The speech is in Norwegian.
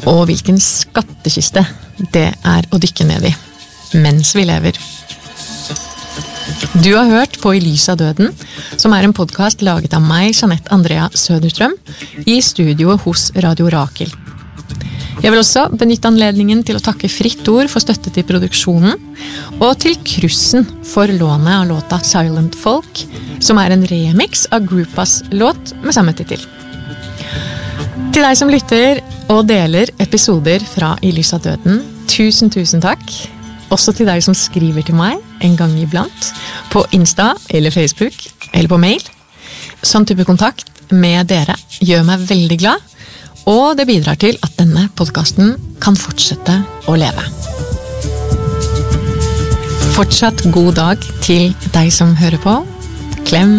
Og hvilken skattekiste det å dykke ned i, mens vi lever. Du har hørt på I lys av døden, som en podcast laget av meg, Jeanette Andrea Söderström, I studio hos Radio Rakel. Jeg vil også benytte anledningen til å takke Fritt Ord for støtte til produksjonen, og til Krussen for lånet av låta Silent Folk, som en remix av Gruppas låt med samme titel. Til deg som lytter og deler episoder fra I lys av døden, tusen takk. Også til deg som skriver til meg en gang iblant, på Insta eller Facebook, eller på mail. Sånn type kontakt med dere gjør meg veldig glad, og det bidrar til at denne podcasten kan fortsette å leve. Fortsatt god dag til deg som hører på. Klem.